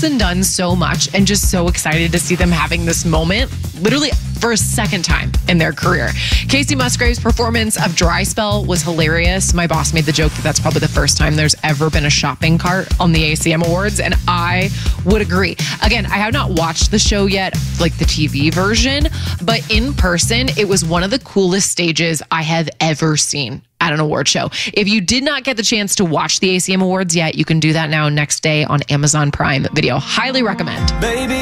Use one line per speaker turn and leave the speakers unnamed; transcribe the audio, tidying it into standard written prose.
than done so much, and just so excited to see them having this moment, literally for a second time in their career. Casey Musgrave's performance of Dry Spell was hilarious. My boss made the joke that that's probably the first time there's ever been a shopping cart on the ACM Awards, and I would agree. Again, I have not watched the show yet, like the TV version, but in person, it was one of the coolest stages I have ever seen at an award show. If you did not get the chance to watch the ACM Awards yet, you can do that now next day on Amazon Prime Video. Highly recommend. Baby.